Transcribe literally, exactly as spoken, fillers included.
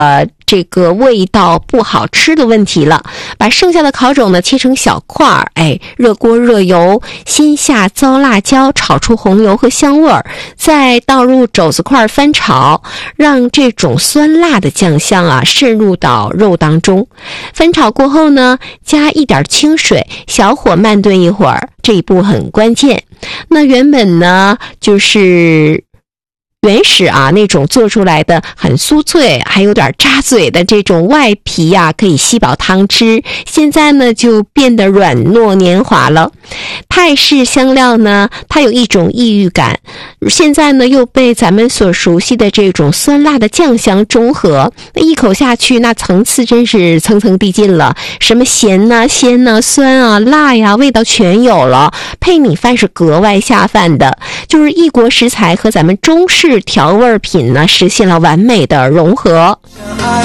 呃这个味道不好吃的问题了。把剩下的烤肘呢切成小块儿，哎，热锅热油，先下糟辣椒炒出红油和香味儿，再倒入肘子块翻炒，让这种酸辣的酱香啊渗入到肉当中。翻炒过后呢，加一点清水，小火慢炖一会儿，这一步很关键。那原本呢就是原始啊那种做出来的很酥脆还有点扎嘴的这种外皮啊可以吸饱汤汁，现在呢就变得软糯黏滑了。泰式香料呢它有一种异域感，现在呢又被咱们所熟悉的这种酸辣的酱香中和，那一口下去那层次真是层层递进了，什么咸啊鲜啊酸啊辣呀味道全有了，配米饭是格外下饭的。就是异国食材和咱们中式调味品呢实现了完美的融合。